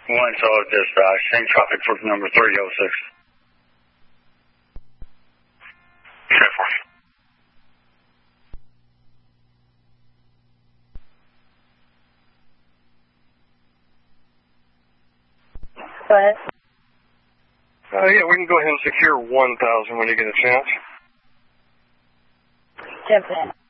One, so just same traffic for number 306. Check for you. Go ahead. Yeah, we can go ahead and secure 1,000 when you get a chance. 10%.